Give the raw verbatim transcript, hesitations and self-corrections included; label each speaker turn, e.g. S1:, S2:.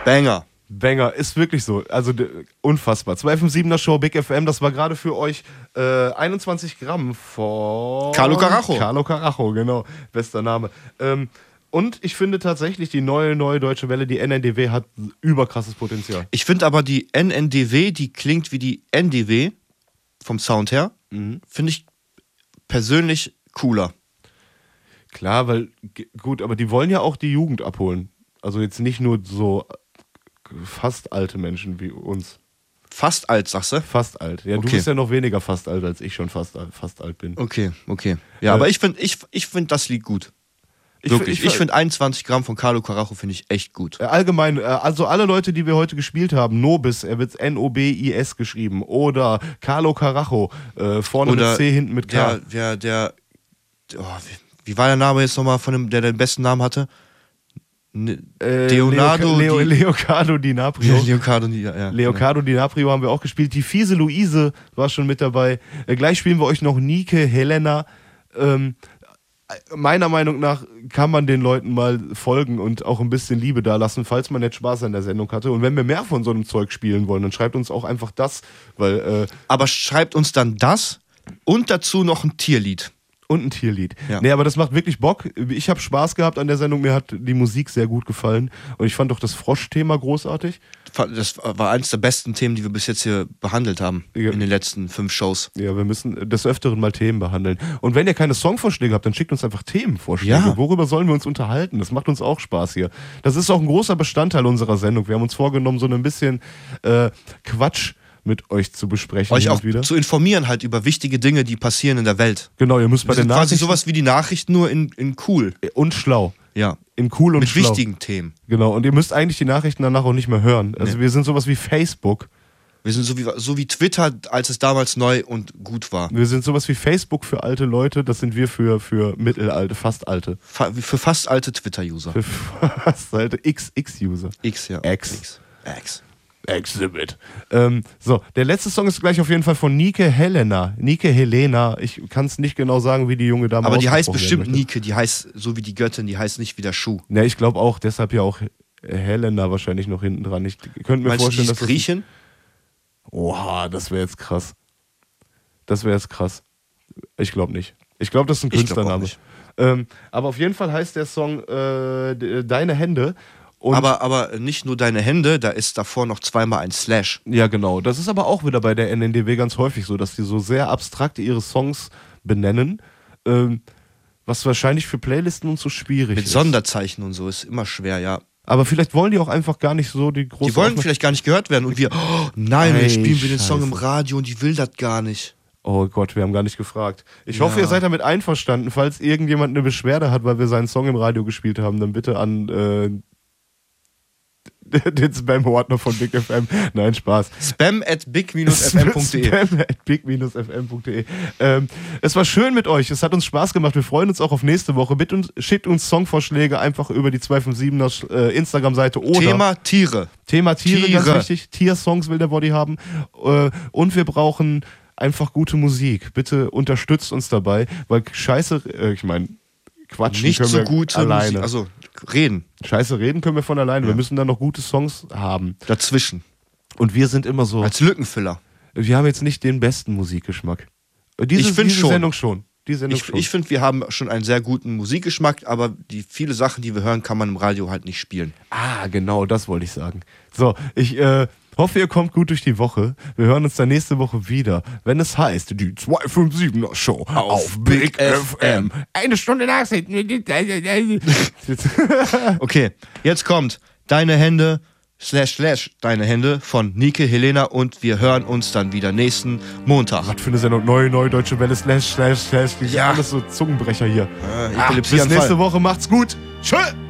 S1: Banger.
S2: Banger, ist wirklich so. Also d- unfassbar. zwei fünf siebener Show, Big F M, das war gerade für euch äh, einundzwanzig Gramm von...
S1: Carlo Carajo.
S2: Carlo Carajo, genau. Bester Name. Ähm, und ich finde tatsächlich, die neue, neue Deutsche Welle, die N N D W, hat überkrasses Potenzial.
S1: Ich finde aber die N N D W, die klingt wie die N D W vom Sound her,
S2: Mhm.
S1: finde ich persönlich cooler.
S2: Klar, weil, g- gut, aber die wollen ja auch die Jugend abholen. Also jetzt nicht nur so fast alte Menschen wie uns.
S1: Fast alt, sagst du?
S2: Fast alt. Ja, du
S1: Okay.
S2: bist ja noch weniger fast alt, als ich schon fast, alt- fast alt bin.
S1: Okay, okay. Ja,
S2: Äh,
S1: aber ich finde ich, ich find das Lied gut.
S2: Ich,
S1: Wirklich.
S2: Ich,
S1: Ich, finde einundzwanzig Gramm von Carlo Carajo finde ich echt gut.
S2: Äh, Allgemein, äh, also alle Leute, die wir heute gespielt haben, Nobis, er wird N O B I S geschrieben, oder Carlo Carajo, äh, vorne
S1: Oder
S2: mit C, hinten mit K.
S1: Der, der, der, oh, wie, wie war der Name jetzt nochmal von dem, der den besten Namen hatte? Ne,
S2: Äh,
S1: Leonardo
S2: Leo, Leo,
S1: Di-
S2: Leocardo DiNaprio.
S1: Leonardo, ja, ja.
S2: Leocardo DiNaprio haben wir auch gespielt. Die fiese Luise war schon mit dabei. Äh, gleich spielen wir euch noch Nike Helena. Ähm, meiner Meinung nach kann man den Leuten mal folgen und auch ein bisschen Liebe da lassen, falls man jetzt Spaß an der Sendung hatte. Und wenn wir mehr von so einem Zeug spielen wollen, dann schreibt uns auch einfach das, weil äh,
S1: Aber schreibt uns dann das und dazu noch ein Tierlied.
S2: und ein Tierlied.
S1: Ja.
S2: Nee, aber das macht wirklich Bock. Ich habe Spaß gehabt an der Sendung. Mir hat die Musik sehr gut gefallen. Und ich fand auch das Frosch-Thema großartig.
S1: Das war eines der besten Themen, die wir bis jetzt hier behandelt haben
S2: Ja.
S1: in den letzten fünf Shows.
S2: Ja, wir müssen des Öfteren mal Themen behandeln. Und wenn ihr keine Songvorschläge habt, dann schickt uns einfach Themenvorschläge.
S1: Ja.
S2: Worüber sollen wir uns unterhalten? Das macht uns auch Spaß hier. Das ist auch ein großer Bestandteil unserer Sendung. Wir haben uns vorgenommen, so ein bisschen äh, Quatsch mit euch zu besprechen.
S1: Euch
S2: hin
S1: auch
S2: und wieder.
S1: zu informieren halt über wichtige Dinge, die passieren in der Welt.
S2: Genau, ihr müsst bei
S1: Wir
S2: den
S1: sind quasi
S2: Nachrichten...
S1: sowas wie die Nachrichten, nur in, in cool.
S2: Und schlau.
S1: Ja.
S2: In cool und
S1: Mit
S2: schlau.
S1: wichtigen Themen.
S2: Genau, und ihr müsst eigentlich die Nachrichten danach auch nicht mehr hören. Also
S1: Nee.
S2: wir sind sowas wie Facebook.
S1: Wir sind so wie, so wie Twitter, als es damals neu und gut war.
S2: Wir sind sowas wie Facebook für alte Leute. Das sind wir für, für mittelalte, fast alte.
S1: Fa für fast alte Twitter-User.
S2: Für fast alte X X-User.
S1: X, ja.
S2: X.
S1: X. X.
S2: Exhibit. Ähm, so, der letzte Song ist gleich auf jeden Fall von Nike Helena. Nike Helena. Ich kann es nicht genau sagen, wie die junge Dame
S1: Aber die heißt
S2: ausgesprochen
S1: bestimmt
S2: werden möchte.
S1: Nike, die heißt so wie die Göttin, die heißt nicht wie der Schuh.
S2: Ne, ich glaube auch, deshalb ja auch Helena wahrscheinlich noch hinten dran. Ich könnte mir
S1: Meinst du, die
S2: vorstellen,
S1: ist
S2: dass das...
S1: Griechin?
S2: Oha, das wäre jetzt krass. Das wäre jetzt krass. Ich glaube nicht. Ich glaube, das ist ein
S1: Ich glaub auch
S2: Künstlername.
S1: nicht.
S2: Ähm, aber auf jeden Fall heißt der Song äh, D- Deine Hände. Und
S1: Aber, aber nicht nur deine Hände, da ist davor noch zweimal ein Slash.
S2: ja, genau. Das ist aber auch wieder bei der N N D W ganz häufig so, dass die so sehr abstrakt ihre Songs benennen, ähm, was wahrscheinlich für Playlisten und so schwierig
S1: Mit
S2: ist.
S1: Sonderzeichen und so ist immer schwer, ja.
S2: Aber vielleicht wollen die auch einfach gar nicht so die große...
S1: Die wollen
S2: Aufmerk-
S1: vielleicht gar nicht gehört werden und wir, oh, nein,
S2: Ey,
S1: wir spielen wir den Song im
S2: Scheiße.
S1: Radio und die will das gar nicht.
S2: Oh Gott, wir haben gar nicht gefragt. Ich
S1: Ja.
S2: hoffe, ihr seid damit einverstanden. Falls irgendjemand eine Beschwerde hat, weil wir seinen Song im Radio gespielt haben, dann bitte an äh, den Spam-Ordner von Big F M. Nein, Spaß.
S1: Spam at big f m punkt de.
S2: Spam at big f m punkt de. Ähm, es war schön mit euch. Es hat uns Spaß gemacht. Wir freuen uns auch auf nächste Woche. Bitte uns, schickt uns Songvorschläge einfach über die zwei fünf siebener äh, Instagram-Seite oder
S1: Thema Tiere.
S2: Thema Tiere,
S1: Tiere.
S2: ganz wichtig. Tiersongs will der Body haben. Äh, und wir brauchen einfach gute Musik. Bitte unterstützt uns dabei, weil Scheiße, äh, ich meine, Quatschen
S1: Nicht
S2: können
S1: so
S2: wir
S1: gute
S2: alleine.
S1: Musik. Also reden
S2: Scheiße reden können wir von alleine. Wir
S1: Ja.
S2: müssen dann noch gute Songs haben.
S1: dazwischen.
S2: Und wir sind immer so,
S1: Als Lückenfüller.
S2: wir haben jetzt nicht den besten Musikgeschmack. Diese,
S1: Ich find
S2: diese
S1: schon.
S2: Sendung schon. Die Sendung
S1: Ich,
S2: schon.
S1: ich finde, wir haben schon einen sehr guten Musikgeschmack, aber die viele Sachen, die wir hören, kann man im Radio halt nicht spielen.
S2: ah, genau, das wollte ich sagen. So, ich äh, hoffe, ihr kommt gut durch die Woche. Wir hören uns dann nächste Woche wieder, wenn es heißt, die zwei fünf siebener Show auf, Big F M. Eine Stunde Nachrichten.
S1: Okay, jetzt kommt Deine Hände, slash slash Deine Hände von Nike Helena und wir hören uns dann wieder nächsten Montag.
S2: Was für eine Sendung? Neue, neue Deutsche Welle, slash, slash, slash.
S1: Ja.
S2: Alles so Zungenbrecher hier.
S1: Äh,
S2: Ah,
S1: Epilepsie
S2: bis nächste
S1: Anfall.
S2: Woche. Macht's gut. Tschö.